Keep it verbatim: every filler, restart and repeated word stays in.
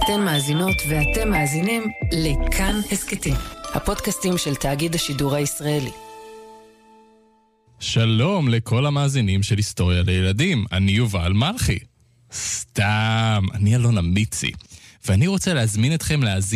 אתן מאזינות ואתם מאזינים לכאן הסקטים, הפודקאסטים של תאגיד השידור הישראלי. שלום לכל המאזינים של היסטוריה לילדים, אני יובל מלכי. סתם, אני אלון אמיצי, ואני רוצה להזמין אתכם להאזין